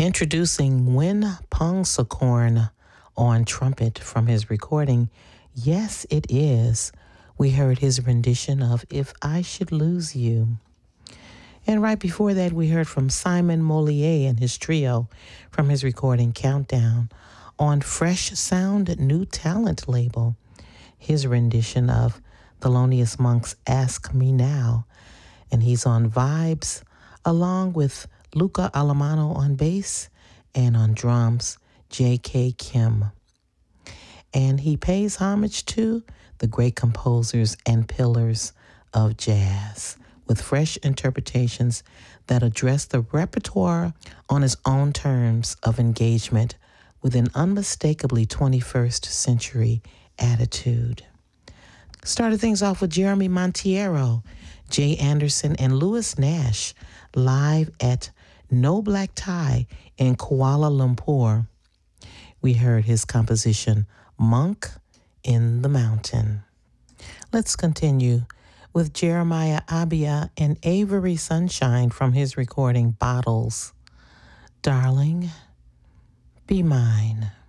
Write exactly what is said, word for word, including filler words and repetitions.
Introducing Win Pongsakorn on trumpet from his recording, Yes, It Is. We heard his rendition of If I Should Lose You. And right before that, we heard from Simon Mollier and his trio from his recording Countdown on Fresh Sound New Talent label, his rendition of Thelonious Monk's Ask Me Now. And he's on Vibes, along with Luca Alamano on bass and on drums, J K. Kim. And he pays homage to the great composers and pillars of jazz with fresh interpretations that address the repertoire on his own terms of engagement with an unmistakably twenty-first century attitude. Started things off with Jeremy Monteiro, Jay Anderson, and Louis Nash live at No Black Tie in Kuala Lumpur. We heard his composition, Monk in the Mountain. Let's continue with Jeremiah Abia and Avery Sunshine from his recording, Bottles. Darling, Be Mine.